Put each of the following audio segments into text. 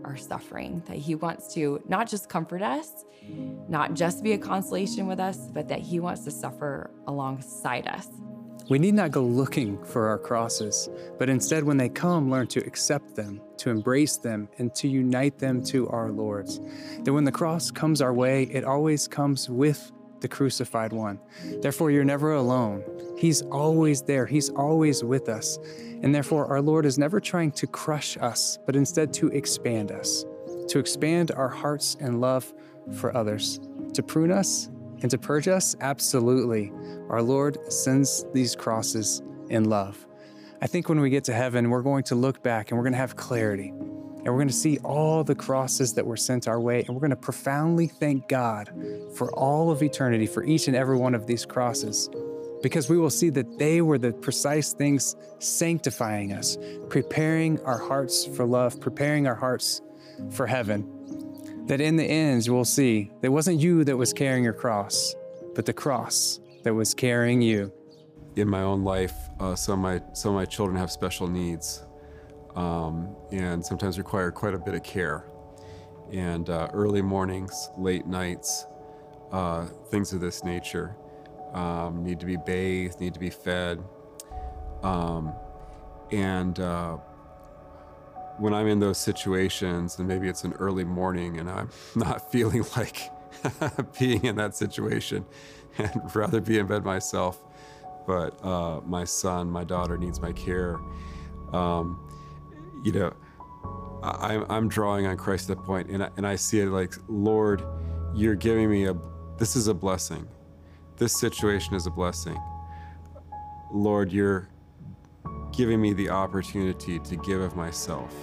our suffering, that he wants to not just comfort us, not just be a consolation with us, but that he wants to suffer alongside us. We need not go looking for our crosses, but instead when they come, learn to accept them, to embrace them, and to unite them to our Lord's. That when the cross comes our way, it always comes with the crucified one. Therefore, you're never alone. He's always there. He's always with us. And therefore, our Lord is never trying to crush us, but instead to expand us, to expand our hearts and love for others, to prune us and to purge us. Absolutely. Our Lord sends these crosses in love. I think when we get to heaven, we're going to look back and we're going to have clarity. And we're going to see all the crosses that were sent our way, and we're going to profoundly thank God for all of eternity, for each and every one of these crosses, because we will see that they were the precise things sanctifying us, preparing our hearts for love, preparing our hearts for heaven. That in the end, we'll see that it wasn't you that was carrying your cross, but the cross that was carrying you. In my own life, some of my children have special needs. And sometimes require quite a bit of care. And early mornings, late nights, things of this nature need to be bathed, need to be fed. When I'm in those situations, and maybe it's an early morning and I'm not feeling like being in that situation and rather be in bed myself, but my son, my daughter needs my care. I'm drawing on Christ at that point, and I see it like, Lord, you're giving me this is a blessing. This situation is a blessing. Lord, you're giving me the opportunity to give of myself,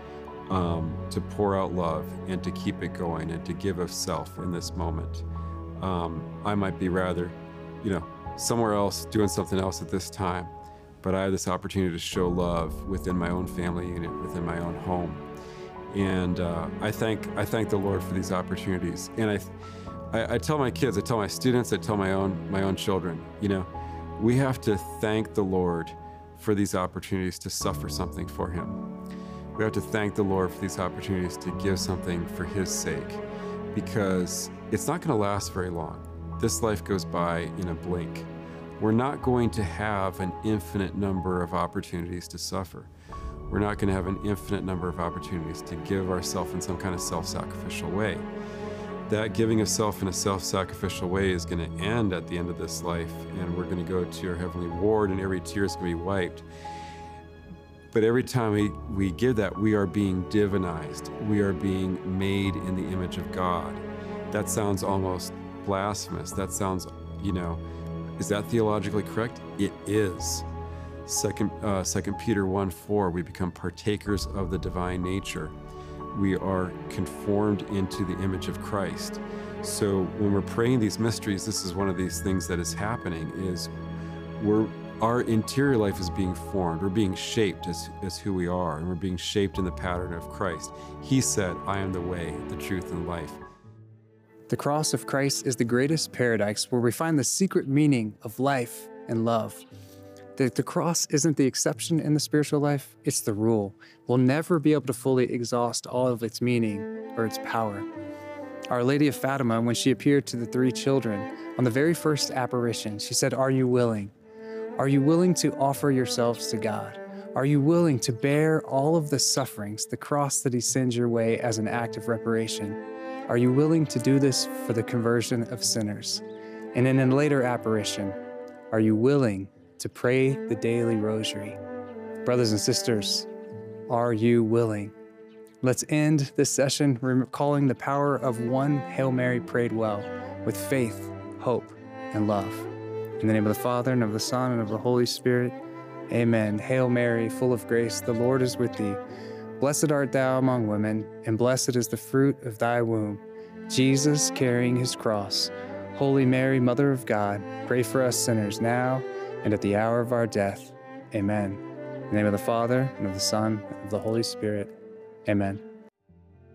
to pour out love and to keep it going and to give of self in this moment. I might be rather, somewhere else doing something else at this time, but I have this opportunity to show love within my own family unit, within my own home. And I thank the Lord for these opportunities. And I tell my kids, I tell my students, I tell my own children, we have to thank the Lord for these opportunities to suffer something for him. We have to thank the Lord for these opportunities to give something for his sake, because it's not going to last very long. This life goes by in a blink. We're not going to have an infinite number of opportunities to suffer. We're not going to have an infinite number of opportunities to give ourselves in some kind of self-sacrificial way. That giving of self in a self-sacrificial way is going to end at the end of this life, and we're going to go to our heavenly reward, and every tear is going to be wiped. But every time we give that, we are being divinized. We are being made in the image of God. That sounds almost blasphemous. That sounds, is that theologically correct? It is. 2 Peter 1:4, we become partakers of the divine nature. We are conformed into the image of Christ. So when we're praying these mysteries, this is one of these things that is happening, is our interior life is being formed. We're being shaped as who we are, and we're being shaped in the pattern of Christ. He said, I am the way, the truth, and life. The cross of Christ is the greatest paradise where we find the secret meaning of life and love. The cross isn't the exception in the spiritual life, it's the rule. We'll never be able to fully exhaust all of its meaning or its power. Our Lady of Fatima, when she appeared to the 3 children, on the very first apparition, she said, are you willing? Are you willing to offer yourselves to God? Are you willing to bear all of the sufferings, the cross that he sends your way as an act of reparation? Are you willing to do this for the conversion of sinners? And in a later apparition, are you willing to pray the daily rosary? Brothers and sisters, are you willing? Let's end this session recalling the power of one Hail Mary prayed well, with faith, hope, and love. In the name of the Father, and of the Son, and of the Holy Spirit, amen. Hail Mary, full of grace, the Lord is with thee. Blessed art thou among women, and blessed is the fruit of thy womb, Jesus, carrying his cross. Holy Mary, Mother of God, pray for us sinners now and at the hour of our death. Amen. In the name of the Father, and of the Son, and of the Holy Spirit. Amen.